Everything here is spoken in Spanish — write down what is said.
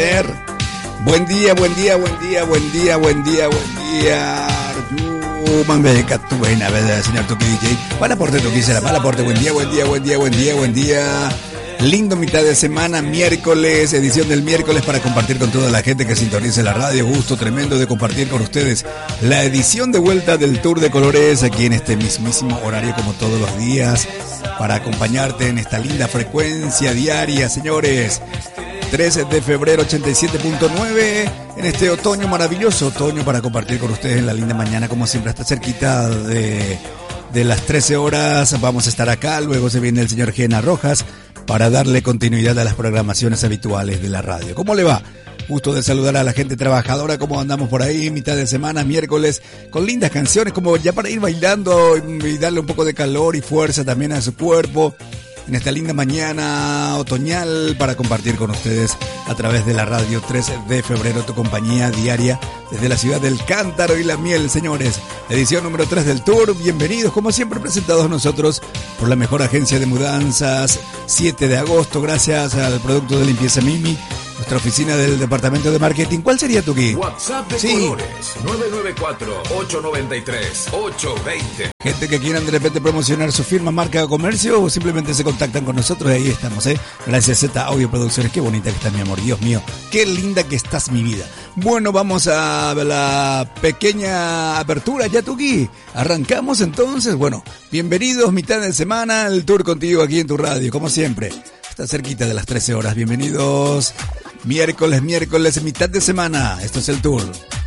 ver. Buen día, buen día, buen día, buen día, buen día, buen día. Señor Tuki DJ. Palaporte Tuki será, Palaporte, buen día, buen día, buen día, buen día, buen día. Lindo mitad de semana, miércoles, edición del miércoles para compartir con toda la gente que sintonice la radio. Gusto tremendo de compartir con ustedes la edición de vuelta del Tour de Colores aquí en este mismísimo horario como todos los días para acompañarte en esta linda frecuencia diaria, señores. 13 de febrero 87.9 en este otoño maravilloso, otoño para compartir con ustedes en la linda mañana como siempre hasta cerquita de las 13 horas. Vamos a estar acá, luego se viene el señor Gena Rojas para darle continuidad a las programaciones habituales de la radio. ¿Cómo le va? Gusto de saludar a la gente trabajadora, ¿cómo andamos por ahí? Mitad de semana, miércoles, con lindas canciones como ya para ir bailando y darle un poco de calor y fuerza también a su cuerpo en esta linda mañana otoñal para compartir con ustedes a través de la radio 13 de febrero, tu compañía diaria desde la ciudad del Cántaro y la Miel, señores. Edición número 3 del Tour, bienvenidos, como siempre presentados nosotros por la mejor agencia de mudanzas, 7 de agosto, gracias al producto de limpieza Mimi, nuestra oficina del departamento de marketing. ¿Cuál sería tu guía? WhatsApp de Colores, 994-893-820. Gente que quieran de repente promocionar su firma, marca o comercio, o simplemente se contactan con nosotros y ahí estamos, Gracias Z Audio Producciones. Qué bonita que estás, mi amor, Dios mío, qué linda que estás, mi vida. Bueno, vamos a la pequeña apertura, ya Tuki. Arrancamos entonces. Bueno, bienvenidos, mitad de semana, el Tour contigo aquí en tu radio, como siempre. Está cerquita de las 13 horas, bienvenidos. Miércoles, mitad de semana, esto es el Tour.